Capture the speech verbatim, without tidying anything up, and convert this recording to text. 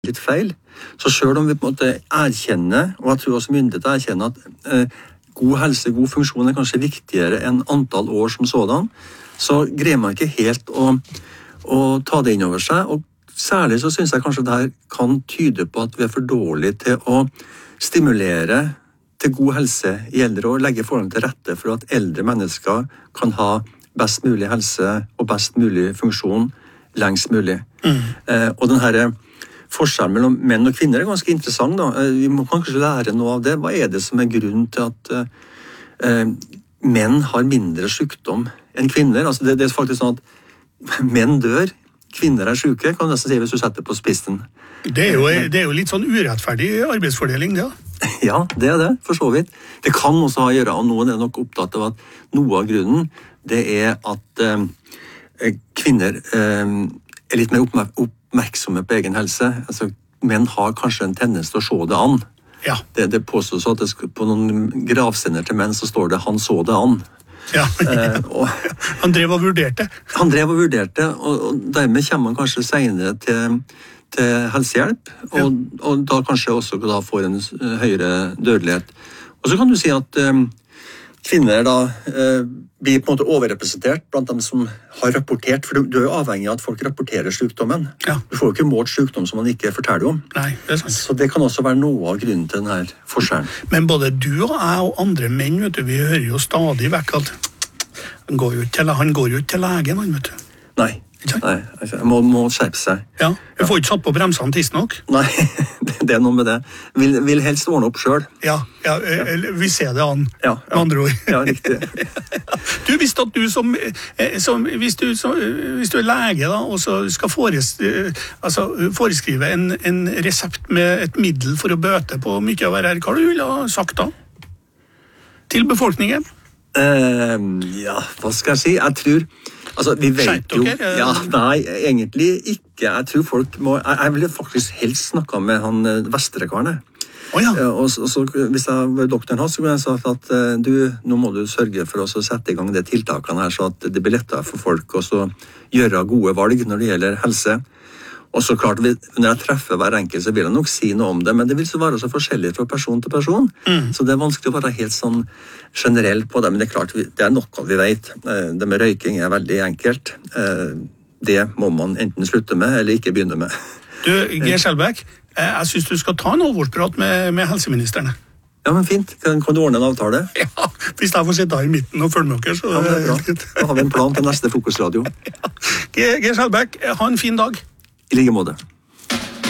litt feil. Så selv om vi på en måte erkjenner, og jeg tror også myndigheter erkjenner at eh, god helse, god funksjon er kanskje viktigere enn antall år som sådan, så greier man ikke helt å, å ta det inn over seg. Og særlig så synes jeg kanskje det her kan tyde på at vi er for dårlige til å stimulere til god helse i eldre og legge forholdene til rette for at eldre mennesker kan ha best mulig helse og best mulig funksjon lengst mulig. Mm. Eh, og den her forskjellen mellom menn og kvinner er ganske interessant. Da. Eh, vi må kanskje lære noe av det. Hva er det som er grunnen til at eh, menn har mindre sykdom enn kvinner? Altså det, det er faktisk sånn at menn dør, kvinner er syke, kan du nesten si hvis du setter på spissen. Det er jo, det er jo litt sånn urettferdig arbeidsfordeling, det da. Ja, det er det, for så vidt. Det kan også ha å gjøre, og noen er nok opptatt av at noe av grunnen, det er at eh, kvinner eh, er litt mer oppmerk oppmerksomme på egen helse. Altså, menn har kanskje en tendens til å se det an. Ja. Det, det påstås at det, på noen gravsender til menn så står det «han så det an». Ja, eh, og, han drev og vurderte. Han drev og vurderte, og, og dermed kommer han kanskje senere til til helsehjelp, og, ja. og da kanskje også da får en høyere dødelighet. Og så kan du si at um, kvinner da uh, blir på en måte overrepresentert blant dem som har rapportert, for du, du er jo avhengig av at folk rapporterer sykdommen. Ja. Du får jo ikke målt sykdom som man ikke forteller om. Nei, det er sant. Så det kan også være noe av grunnen til denne forskjellen. Men både du og jeg og andre menn, vet du, vi hører jo stadig vekk at han går jo ikke til, han går jo ikke til legen, han, vet du. Nei. Nei, jeg må, må skjerpe seg. Ja, jeg får ikke satt på bremsene tids nok. Nei, det er noe med det. Vil, vil helst ordne opp selv. Ja, ja, ja, vi ser det an, ja, ja. Med andre ord. Ja, riktig. Du visste at du som, som, hvis, du, som hvis du er lege da, og så skal fores, altså, foreskrive en, en resept med et middel for å bøte på mye av det her, hva du ville ha sagt da? Til befolkningen? Uh, ja, hva skal jeg si? Jeg tror... Altså, vi vet jo... Ja, nei, egentlig ikke. Jeg tror folk må... Jeg, jeg ville faktisk helst snakket med han Vestre-karne. Oh, ja. Og så, så, hvis jeg var doktoren hans, så kunne jeg sagt at du, nå må du sørge for å sette i gang de tiltakene her, så at det blir lettere for folk å gjøre gode valg når det gjelder helse. Og så klart, når jeg treffer hver enkelt, så vil jeg nok si noe om det, men det vil så være så forskjellig fra person til person. Mm. Så det er vanskelig å være helt sånn generell på det, men det er klart, det er noe vi vet. Det med røyking er veldig enkelt. Det må man enten slutte med, eller ikke begynne med. Du, Geir Skjelbæk, jeg synes du skal ta en alvorsprat med, med helseministerne. Ja, men fint. Kan, kan du ordne en avtale? Ja, hvis jeg får sitte her i midten og følge med dere, så... Ja, det er bra. Da har vi en plan til neste fokusradio. Ja. Geir Skjelbæk, ha en fin dag. I like måte.